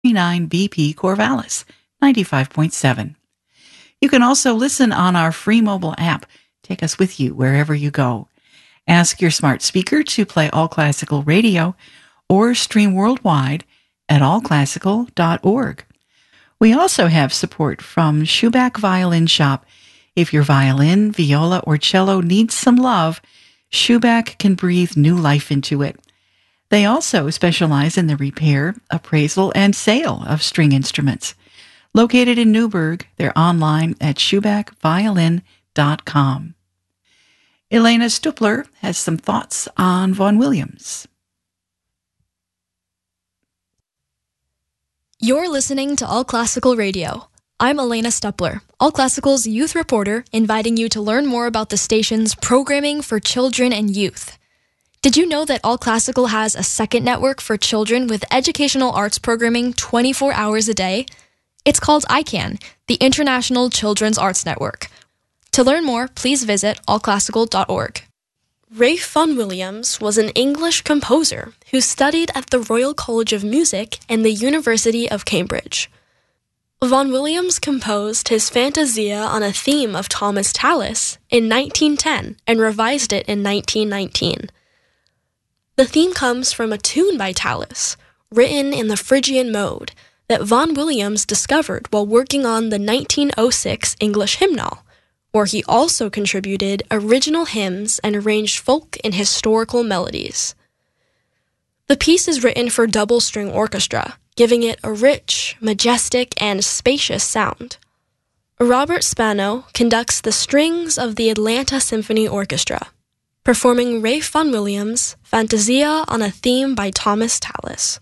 9 BP Corvallis, 95.7. You can also listen on our free mobile app. Take us with you wherever you go. Ask your smart speaker to play All Classical Radio or stream worldwide at allclassical.org. We also have support from Schuback Violin Shop. If your violin, viola, or cello needs some love, Schuback can breathe new life into it. They also specialize in the repair, appraisal, and sale of string instruments. Located in Newburgh, they're online at SchubackViolin.com. Elena Stupler has some thoughts on Vaughan Williams. You're listening to All Classical Radio. I'm Elena Stupler, All Classical's youth reporter, inviting you to learn more about the station's programming for children and youth. Did you know that All Classical has a second network for children with educational arts programming 24 hours a day? It's called ICANN, the International Children's Arts Network. To learn more, please visit allclassical.org. Ralph Vaughan Williams was an English composer who studied at the Royal College of Music and the University of Cambridge. Vaughan Williams composed his Fantasia on a theme of Thomas Tallis in 1910 and revised it in 1919. The theme comes from a tune by Tallis, written in the Phrygian mode, that Vaughan Williams discovered while working on the 1906 English hymnal, where he also contributed original hymns and arranged folk and historical melodies. The piece is written for double-string orchestra, giving it a rich, majestic, and spacious sound. Robert Spano conducts the strings of the Atlanta Symphony Orchestra, performing Ralph Vaughan Williams' Fantasia on a theme by Thomas Tallis.